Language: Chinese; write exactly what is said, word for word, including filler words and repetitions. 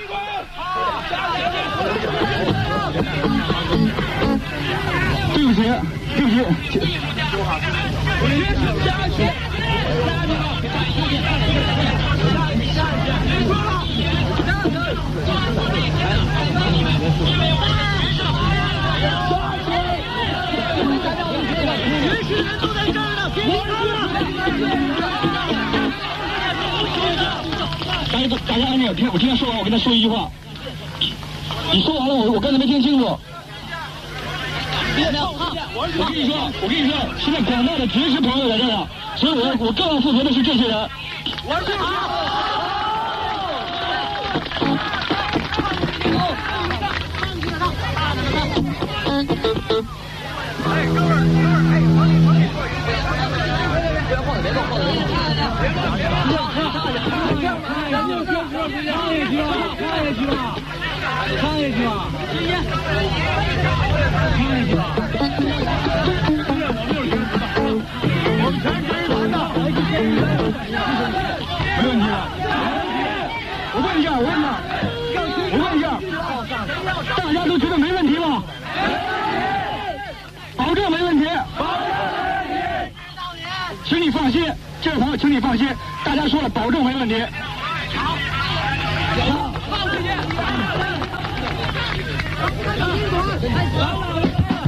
对不起，对不起。大家大家安静，听我听他说完，我跟他说一句话。你说完了，我我刚才没听清楚。我跟你说，我跟你说，现在广大的职职朋友在这儿，所以我我更要负责的是这些人。我是哎，哥们儿，哥们儿，哎，往里往里坐一坐，别晃别动，晃别动，别动，别动，上下去吧，上下去吧，上下去吧，上下去吧。我们全是一团的，没问题了。我问一下，我问一下，我问一下，大家都觉得没问题吗？保证没问题，保证没问题，请你放心，这位朋友，请你放心，大家说了，保证没问题。好，好，放回去。